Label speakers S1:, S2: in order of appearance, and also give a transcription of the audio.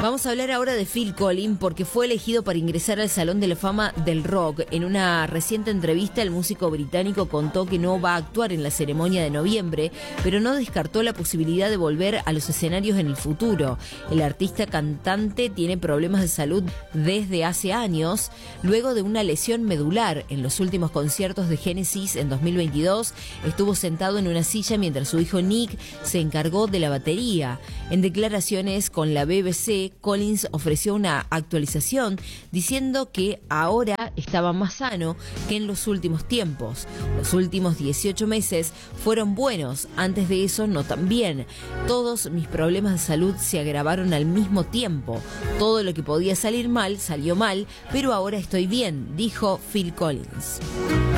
S1: Vamos a hablar ahora de Phil Collins porque fue elegido para ingresar al Salón de la Fama del Rock. En una reciente entrevista, el músico británico contó que no va a actuar en la ceremonia de noviembre, pero no descartó la posibilidad de volver a los escenarios en el futuro. El artista cantante tiene problemas de salud desde hace años, luego de una lesión medular. En los últimos conciertos de Genesis en 2022, estuvo sentado en una silla mientras su hijo Nick se encargó de la batería. En declaraciones con la BBC, Collins ofreció una actualización diciendo que ahora estaba más sano que en los últimos tiempos. Los últimos 18 meses fueron buenos, antes de eso no tan bien. Todos mis problemas de salud se agravaron al mismo tiempo. Todo lo que podía salir mal, salió mal, pero ahora estoy bien, dijo Phil Collins.